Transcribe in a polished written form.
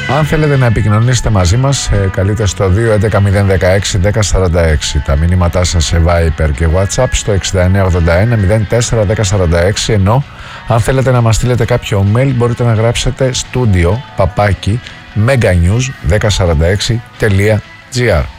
Αν θέλετε να επικοινωνήσετε μαζί μας, καλείτε στο 211-016-1046 τα μηνύματά σας σε Viber και WhatsApp στο 6981-04-1046, ενώ αν θέλετε να μας στείλετε κάποιο mail μπορείτε να γράψετε studio@meganews1046.gr.